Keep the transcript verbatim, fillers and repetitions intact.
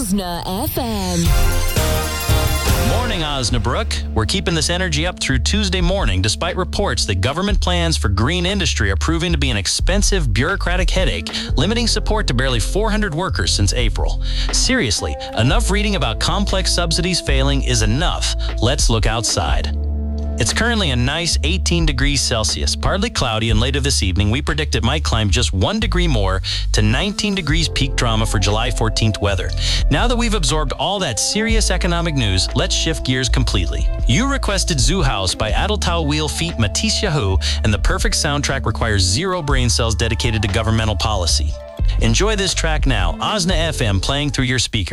Osna F M. Morning, Osnabrook. We're keeping this energy up through Tuesday morning, despite reports that government plans for green industry are proving to be an expensive bureaucratic headache, limiting support to barely four hundred workers since April. Seriously, enough reading about complex subsidies failing is enough. Let's look outside. It's currently a nice eighteen degrees Celsius, partly cloudy, and later this evening we predict it might climb just one degree more to nineteen degrees peak drama for July fourteenth weather. Now that we've absorbed all that serious economic news, let's shift gears completely. You requested Zoo House by Adaltau Wheel Feet Matisse Yahoo, and the perfect soundtrack requires zero brain cells dedicated to governmental policy. Enjoy this track now, Osna F M playing through your speakers.